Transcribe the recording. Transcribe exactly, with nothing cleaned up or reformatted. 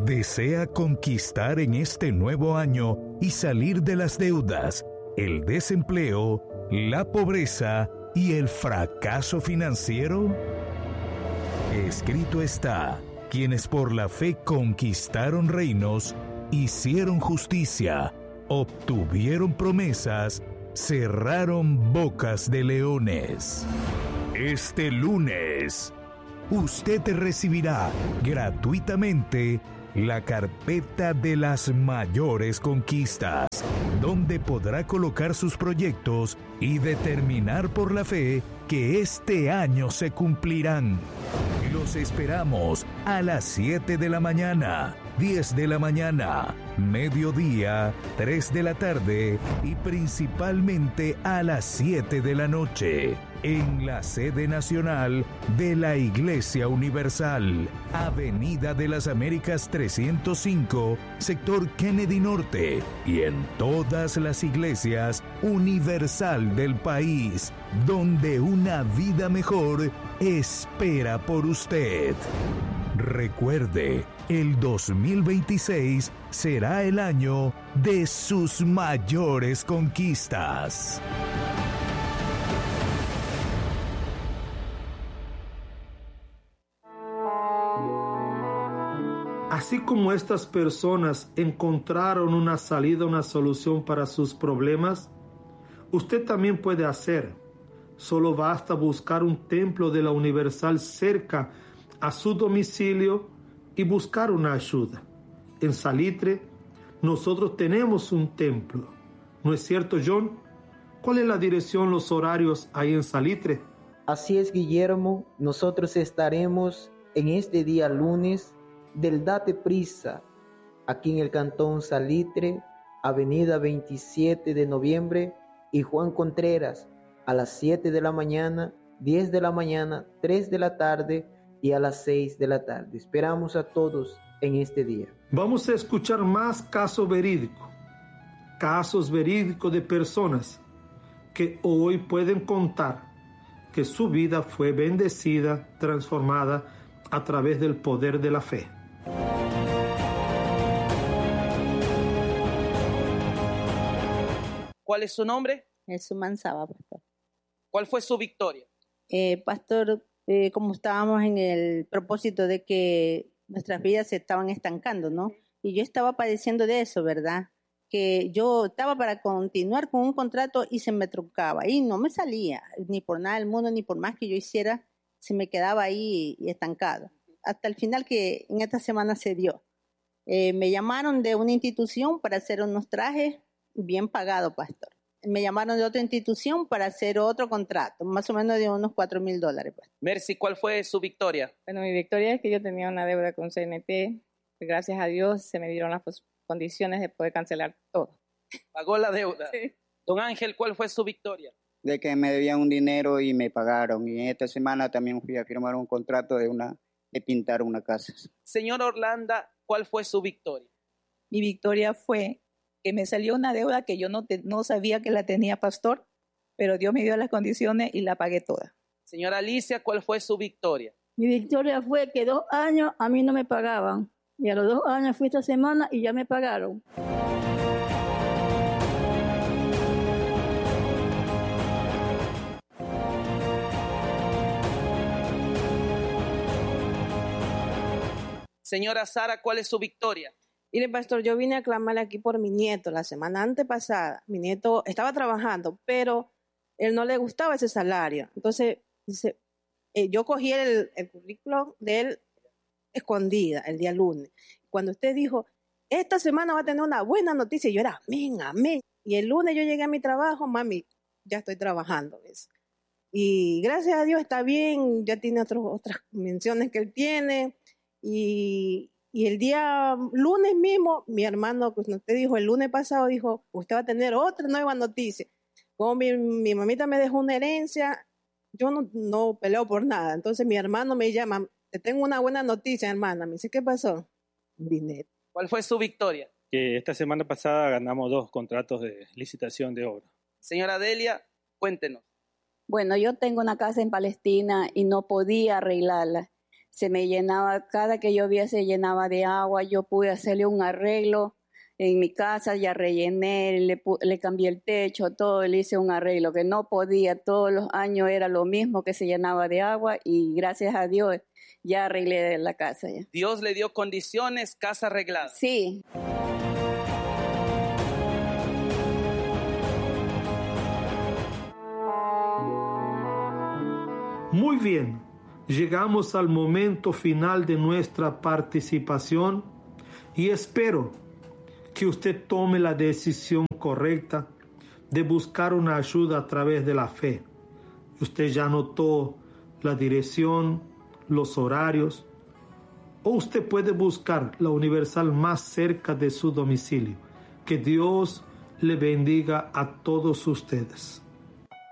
¿Desea conquistar en este nuevo año y salir de las deudas, el desempleo, la pobreza y el fracaso financiero? Escrito está: quienes por la fe conquistaron reinos, hicieron justicia, obtuvieron promesas, cerraron bocas de leones. Este lunes, usted recibirá gratuitamente la carpeta de las mayores conquistas, donde podrá colocar sus proyectos y determinar por la fe que este año se cumplirán. Los esperamos a las siete de la mañana, diez de la mañana, mediodía, tres de la tarde y principalmente a las siete de la noche, en la sede nacional de la Iglesia Universal, Avenida de las Américas trescientos cinco, sector Kennedy Norte, y en todas las iglesias universal del país, donde una vida mejor espera por usted. Recuerde, el dos mil veintiséis será el año de sus mayores conquistas. Así como estas personas encontraron una salida, una solución para sus problemas, usted también puede hacer. Solo basta buscar un templo de la Universal cerca a su domicilio y buscar una ayuda. En Salitre, nosotros tenemos un templo. ¿No es cierto, John? ¿Cuál es la dirección, los horarios ahí en Salitre? Así es, Guillermo. Nosotros estaremos en este día lunes del Date Prisa, aquí en el Cantón Salitre, Avenida veintisiete de noviembre y Juan Contreras, a las siete de la mañana, diez de la mañana, tres de la tarde y a las seis de la tarde. Esperamos a todos en este día. Vamos a escuchar más casos verídicos, casos verídicos de personas que hoy pueden contar que su vida fue bendecida, transformada a través del poder de la fe. ¿Cuál es su nombre? Jesús Manzaba, pastor. ¿Cuál fue su victoria? Eh, pastor, eh, como estábamos en el propósito de que nuestras vidas se estaban estancando, ¿no? Y yo estaba padeciendo de eso, ¿verdad? Que yo estaba para continuar con un contrato y se me truncaba y no me salía, ni por nada del mundo, ni por más que yo hiciera, se me quedaba ahí estancado. Hasta el final que en esta semana se dio. Eh, me llamaron de una institución para hacer unos trajes bien pagados, pastor. Me llamaron de otra institución para hacer otro contrato, más o menos de unos cuatro mil dólares. Pues. Mercy, ¿cuál fue su victoria? Bueno, mi victoria es que yo tenía una deuda con C N T. Gracias a Dios se me dieron las condiciones de poder cancelar todo. ¿Pagó la deuda? Sí. Don Ángel, ¿cuál fue su victoria? De que me debían un dinero y me pagaron. Y esta semana también fui a firmar un contrato de, una, de pintar una casa. Señor Orlando, ¿cuál fue su victoria? Mi victoria fue que me salió una deuda que yo no, te, no sabía que la tenía, pastor, pero Dios me dio las condiciones y la pagué toda. Señora Alicia, ¿cuál fue su victoria? Mi victoria fue que dos años a mí no me pagaban. Y a los dos años fui esta semana y ya me pagaron. Señora Sara, ¿cuál es su victoria? Mire, pastor, yo vine a clamarle aquí por mi nieto la semana antepasada. Mi nieto estaba trabajando, pero él no le gustaba ese salario. Entonces, dice, eh, yo cogí el, el currículo de él escondida el día lunes. Cuando usted dijo, esta semana va a tener una buena noticia, yo era, amén, amén. Y el lunes yo llegué a mi trabajo, mami, ya estoy trabajando. ¿ves? Y gracias a Dios está bien, ya tiene otros, otras menciones que él tiene. Y... Y el día lunes mismo, mi hermano, pues usted dijo, el lunes pasado dijo, usted va a tener otra nueva noticia. Como mi, mi mamita me dejó una herencia, yo no, no peleo por nada. Entonces mi hermano me llama, te tengo una buena noticia, hermana. Me dice, ¿qué pasó? Dinero. ¿Cuál fue su victoria? Que esta semana pasada ganamos dos contratos de licitación de obra. Señora Delia, cuéntenos. Bueno, yo tengo una casa en Palestina y no podía arreglarla. se me llenaba, cada que llovía se llenaba de agua. Yo pude hacerle un arreglo en mi casa, ya rellené, le, le cambié el techo, todo, le hice un arreglo que no podía, todos los años era lo mismo, que se llenaba de agua, y gracias a Dios ya arreglé la casa. Ya. Dios le dio condiciones, casa arreglada. Sí. Muy bien, llegamos al momento final de nuestra participación y espero que usted tome la decisión correcta de buscar una ayuda a través de la fe. Usted ya anotó la dirección, los horarios, o usted puede buscar la Universal más cerca de su domicilio. Que Dios le bendiga a todos ustedes.